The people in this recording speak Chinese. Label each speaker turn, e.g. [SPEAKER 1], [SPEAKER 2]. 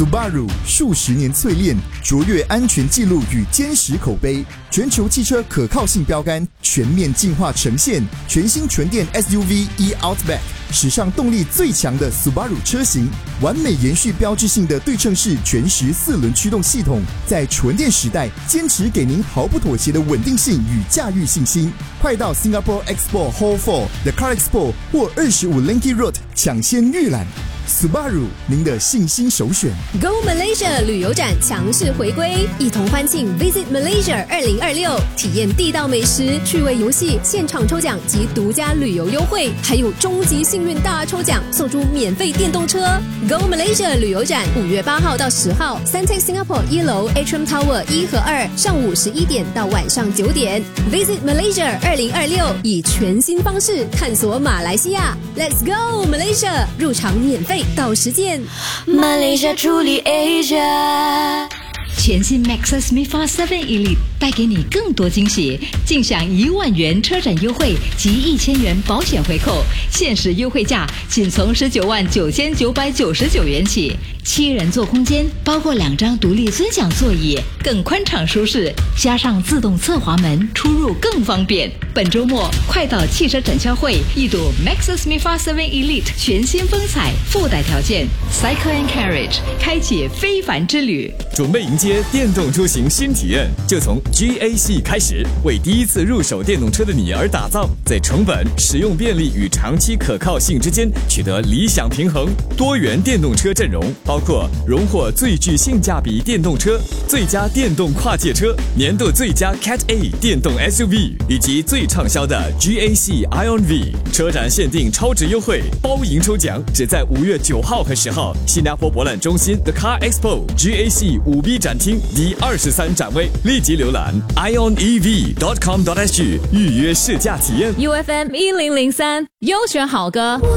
[SPEAKER 1] Subaru 数十年淬炼，卓越安全纪录与坚实口碑，全球汽车可靠性标杆全面进化呈现。全新纯电 SUV e-Outback， 史上动力最强的 Subaru 车型，完美延续标志性的对称式全时4轮驱动系统，在纯电时代坚持给您毫不妥协的稳定性与驾驭信心。快到 Singapore Expo Hall 4 The Car Expo 或25 Linky Road 抢先预览。Subaru， 您的信心首选。
[SPEAKER 2] Go Malaysia 旅游展强势回归，一同欢庆 Visit Malaysia 2026，体验地道美食、趣味游戏、现场抽奖及独家旅游优惠，还有终极幸运大抽奖，送出免费电动车。Go Malaysia 旅游展5月8号到10号 ，Suntec Singapore 1楼 Atrium Tower 1和2，上午11点到晚上9点。Visit Malaysia 2026，以全新方式探索马来西亚。Let's go Malaysia， 入场免费。到实践
[SPEAKER 3] Malaysia truly Asia。
[SPEAKER 4] 全新 Maxus MIFA 7 Elite 带给你更多惊喜，尽享1万元车展优惠及1000元保险回扣，限时优惠价仅从199999元起。7人座空间，包括2张独立尊享座椅，更宽敞舒适，加上自动侧滑门，出入更方便。本周末快到汽车展销会一睹 Maxus MIFA 7 Elite 全新风采，附带条件 Cycle and Carriage 开启非凡之旅。
[SPEAKER 5] 准备迎接电动出行新体验，就从 GAC 开始，为第一次入手电动车的你而打造，在成本、使用便利与长期可靠性之间取得理想平衡。多元电动车阵容包括荣获最具性价比电动车、最佳电动跨界车、年度最佳 Cat A 电动 SUV 以及最畅销的 GAC ION V。车展限定超值优惠，包赢抽奖，只在5月9号和10号，新加坡博览中心 The Car Expo GAC 5B 展厅第23展位，立即浏览 ionev.com.sg 预约试驾体验。
[SPEAKER 2] UFM 1003，优选好歌。